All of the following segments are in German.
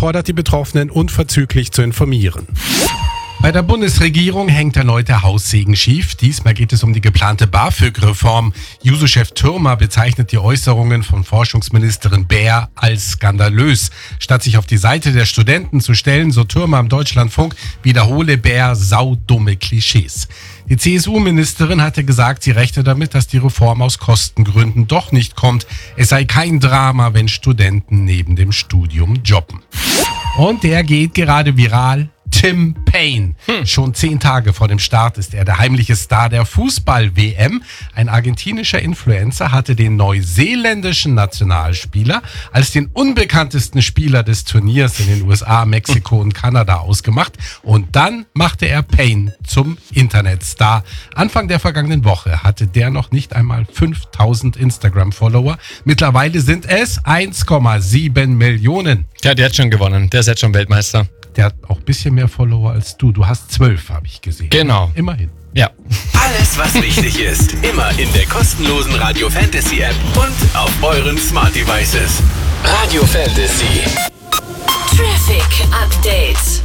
fordert die Betroffenen unverzüglich zu informieren. Bei der Bundesregierung hängt erneut der Haussegen schief. Diesmal geht es um die geplante BAföG-Reform. Juso-Chef Thürmer bezeichnet die Äußerungen von Forschungsministerin Baer als skandalös. Statt sich auf die Seite der Studenten zu stellen, so Thürmer im Deutschlandfunk, wiederhole Baer saudumme Klischees. Die CSU-Ministerin hatte gesagt, sie rechne damit, dass die Reform aus Kostengründen doch nicht kommt. Es sei kein Drama, wenn Studenten neben dem Studium jobben. Und der geht gerade viral. Tim Payne. Schon 10 Tage vor dem Start ist er der heimliche Star der Fußball-WM. Ein argentinischer Influencer hatte den neuseeländischen Nationalspieler als den unbekanntesten Spieler des Turniers in den USA, Mexiko und Kanada ausgemacht. Und dann machte er Payne zum Internetstar. Anfang der vergangenen Woche hatte der noch nicht einmal 5000 Instagram-Follower. Mittlerweile sind es 1,7 Millionen. Ja, der hat schon gewonnen. Der ist jetzt schon Weltmeister. Der hat auch ein bisschen mehr Follower als du. Du hast 12, habe ich gesehen. Genau. Immerhin. Ja. Alles, was wichtig ist, immer in der kostenlosen Radio Fantasy App und auf euren Smart Devices. Radio Fantasy. Traffic Update.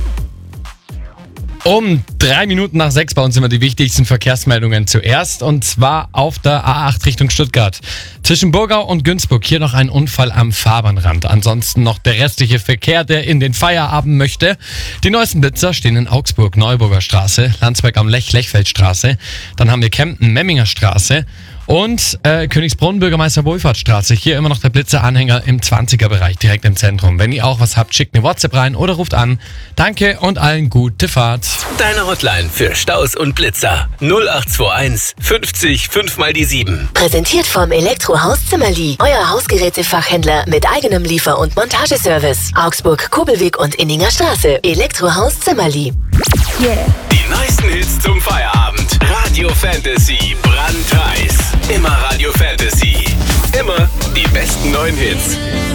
Um 6:03 bei uns immer die wichtigsten Verkehrsmeldungen zuerst, und zwar auf der A8 Richtung Stuttgart. Zwischen Burgau und Günzburg hier noch ein Unfall am Fahrbahnrand. Ansonsten noch der restliche Verkehr, der in den Feierabend möchte. Die neuesten Blitzer stehen in Augsburg, Neuburger Straße, Landsberg am Lech, Lechfeldstraße. Dann haben wir Kempten, Memminger Straße. Und Königsbrunn, Bürgermeister Wohlfahrtsstraße. Hier immer noch der Blitzer-Anhänger im 20er-Bereich, direkt im Zentrum. Wenn ihr auch was habt, schickt eine WhatsApp rein oder ruft an. Danke und allen gute Fahrt. Deine Hotline für Staus und Blitzer 0821 50 5 mal die 7. Präsentiert vom Elektrohaus Zimmerli. Euer Hausgerätefachhändler mit eigenem Liefer- und Montageservice. Augsburg, Kobelweg und Inninger Straße. Elektrohaus Zimmerli. Yeah. Die neuesten Hits zum Feierabend. Radio Fantasy, brandheiß. Immer Radio Fantasy. Immer die besten neuen Hits.